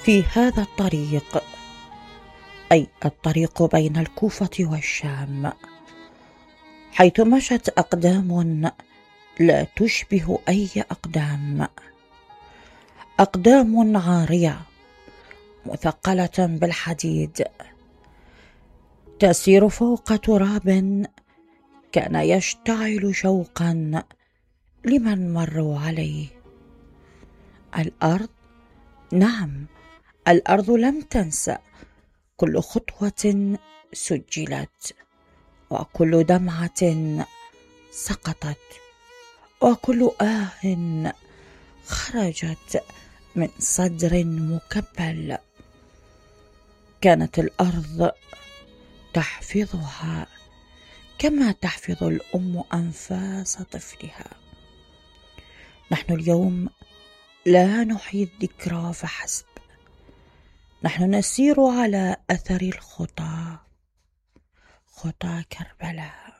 في هذا الطريق، أي الطريق بين الكوفة والشام، حيث مشت أقدام لا تشبه أي أقدام، أقدام عارية مثقلة بالحديد، تسير فوق تراب كان يشتعل شوقا لمن مروا عليه. الأرض، نعم، الأرض لم تنسى كل خطوة سجلت، وكل دمعة سقطت، وكل خرجت من صدر مكبل. كانت الأرض تحفظها كما تحفظ الأم أنفاس طفلها. نحن اليوم لا نحيي الذكرى فحسب، نحن نسير على أثر الخطى، خطى كربلاء.